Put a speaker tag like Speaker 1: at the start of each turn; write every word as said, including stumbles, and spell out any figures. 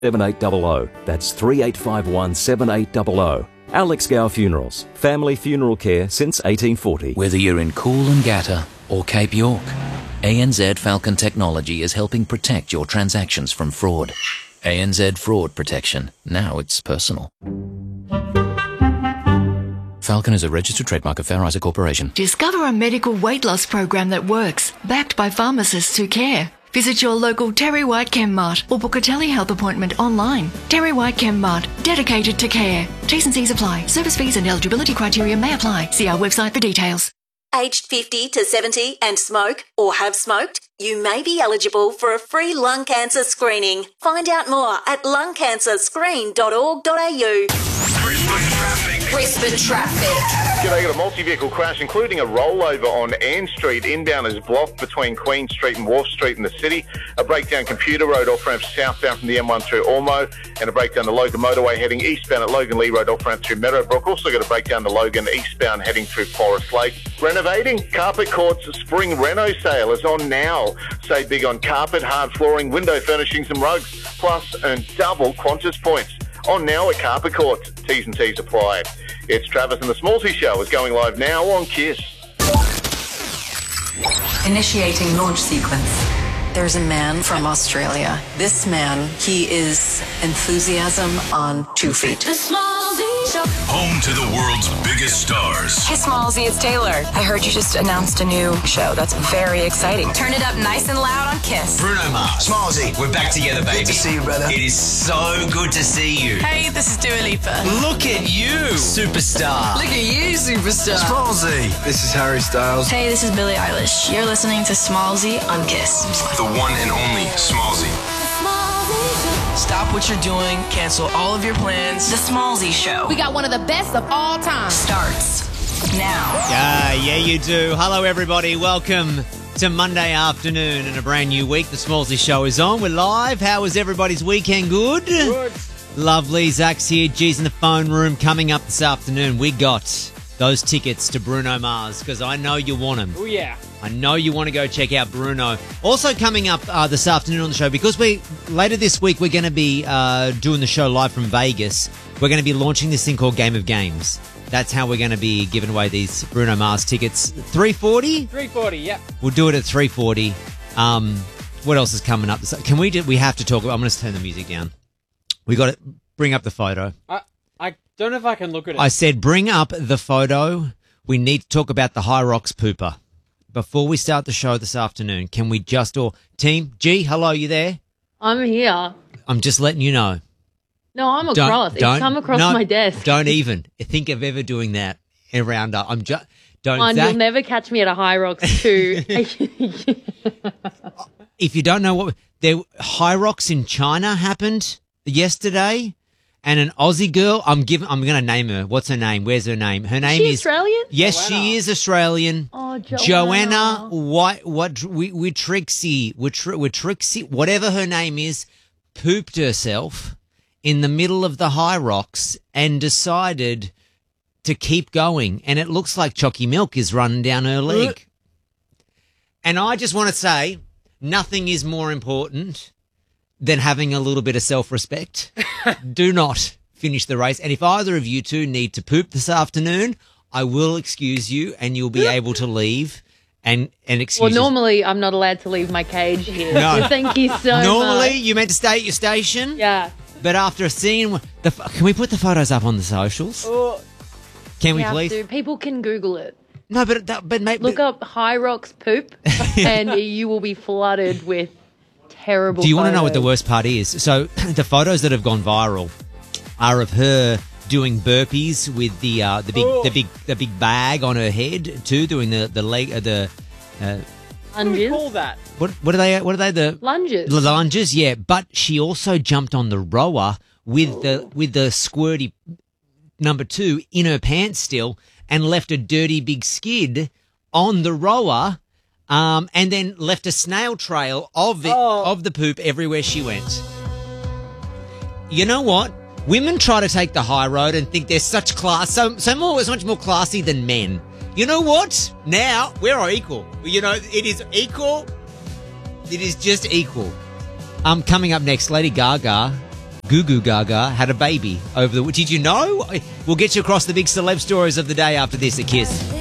Speaker 1: seven eight zero zero. That's three eight five one seven eight zero zero. Alex Gow Funerals. Family funeral care since eighteen forty.
Speaker 2: Whether you're in Coolangatta or Cape York, A N Z Falcon Technology is helping protect your transactions from fraud. A N Z Fraud Protection. Now it's personal. Falcon is a registered trademark of Fair Isaac Corporation.
Speaker 3: Discover a medical weight loss program that works, backed by pharmacists who care. Visit your local Terry White Chem Mart or book a telehealth appointment online. Terry White Chem Mart, dedicated to care. T's and C's apply. Service fees and eligibility criteria may apply. See our website for details.
Speaker 4: Aged fifty to seventy and smoke or have smoked? You may be eligible for a free lung cancer screening. Find out more at lung cancer screen dot org dot a u.
Speaker 5: Brisbane traffic.
Speaker 6: G'day, got a multi-vehicle crash, including a rollover on Ann Street. Inbound is blocked between Queen Street and Wharf Street in the city. A breakdown Computer Road off-ramp southbound from the M one through Ormo. And a breakdown the Logan Motorway heading eastbound at Logan Lee Road off-ramp through Meadowbrook. Also got a breakdown the Logan eastbound heading through Forest Lake. Renovating? Carpet Court's Spring Reno sale is on now. Save big on carpet, hard flooring, window furnishings and rugs. Plus, earn double Qantas points. On now at Carpet Court. T's and C's apply. It's Travis and the Smallsy Show is going live now on Kiss.
Speaker 7: Initiating launch sequence. There's a man from Australia. This man, he is enthusiasm on two feet.
Speaker 5: The Smallsy Show.
Speaker 8: Home to the world's biggest stars.
Speaker 9: Hey, Smallsy, it's Taylor. I heard you just announced a new show. That's very exciting. Turn it up nice and loud on Kiss.
Speaker 10: Bruno Mars. Smallsy, we're back together, baby. Good to see you, brother. It is so good to see you.
Speaker 9: Hey, this is Dua Lipa.
Speaker 10: Look at you, superstar.
Speaker 9: Look at you, superstar.
Speaker 10: Smallsy.
Speaker 11: This is Harry Styles.
Speaker 9: Hey, this is Billie Eilish. You're listening to Smallsy on Kiss.
Speaker 8: The one and only Smallsy.
Speaker 9: Stop what you're doing. Cancel all of your plans. The Smallsy Show.
Speaker 5: We got one of the best of all time.
Speaker 9: Starts now.
Speaker 12: Yeah, yeah, you do. Hello, everybody. Welcome to Monday afternoon and a brand new week. The Smallsy Show is on. We're live. How was everybody's weekend? Good?
Speaker 13: Good.
Speaker 12: Lovely. Zach's here. G's in the phone room. Coming up this afternoon, we got those tickets to Bruno Mars because I know you want them.
Speaker 13: Oh, yeah.
Speaker 12: I know you want to go check out Bruno. Also coming up uh, this afternoon on the show, because we later this week we're going to be uh, doing the show live from Vegas. We're going to be launching this thing called Game of Games. That's how we're going to be giving away these Bruno Mars tickets. three forty?
Speaker 13: three forty, yeah.
Speaker 12: We'll do it at three forty. Um, what else is coming up? Can we? Do, we have to talk about. I'm going to turn the music down. We got to bring up the photo.
Speaker 13: I I don't know if I can look at it.
Speaker 12: I said bring up the photo. We need to talk about the High Rocks pooper. Before we start the show this afternoon, can we just all... Team, G, hello, you there?
Speaker 14: I'm here.
Speaker 12: I'm just letting you know.
Speaker 14: No, I'm across. It's come across
Speaker 12: no,
Speaker 14: my desk.
Speaker 12: Don't even think of ever doing that around... Uh, I'm just... Don't...
Speaker 14: One,
Speaker 12: Zach,
Speaker 14: you'll never catch me at a High Rocks two.
Speaker 12: If you don't know what... There, High Rocks in China happened yesterday, and an Aussie girl... I'm giving. I'm going to name her. What's her name? Where's her name? Her name
Speaker 14: is she
Speaker 12: is...
Speaker 14: Australian?
Speaker 12: Yes,
Speaker 13: Joanna.
Speaker 12: she is Australian.
Speaker 14: Oh, Joanna.
Speaker 12: Joanna, what, what, we, we Trixie, we, we Trixie, whatever her name is, pooped herself in the middle of the High Rocks and decided to keep going. And it looks like Chalky Milk is running down her leg. And I just want to say, nothing is more important than having a little bit of self-respect. Do not finish the race. And if either of you two need to poop this afternoon, I will excuse you and you'll be able to leave and, and excuse
Speaker 14: Well, normally I'm not allowed to leave my cage here.
Speaker 12: No.
Speaker 14: Thank you so much.
Speaker 12: Normally you meant to stay at your station.
Speaker 14: Yeah.
Speaker 12: But after seeing the, can we put the photos up on the socials?
Speaker 14: Oh,
Speaker 12: can we
Speaker 14: have
Speaker 12: please?
Speaker 14: to. People can Google it.
Speaker 12: No, but that, but maybe
Speaker 14: Look up High Rocks poop and you will be flooded with terrible
Speaker 12: Do you want to know what
Speaker 14: photos.
Speaker 12: the worst part is? So the photos that have gone viral are of her doing burpees with the uh, the big
Speaker 13: Oh.
Speaker 12: the big the big bag on her head too, doing the the leg uh, the uh,
Speaker 13: What do we
Speaker 14: lunges?
Speaker 13: call that?
Speaker 12: what what are they what are they the
Speaker 14: Lunges.
Speaker 12: the lunges? Yeah, but she also jumped on the rower with the with the squirty number two in her pants still and left a dirty big skid on the rower. Um, and then left a snail trail of it,
Speaker 13: Oh.
Speaker 12: of the poop everywhere she went. You know what? Women try to take the high road and think they're such class, so so more, so much more classy than men. You know what? Now we're equal. You know, it is equal. It is just equal. Um, coming up next, Lady Gaga Goo Goo Gaga had a baby over the... Did you know? We'll get you across the big celeb stories of the day after this at Kiss.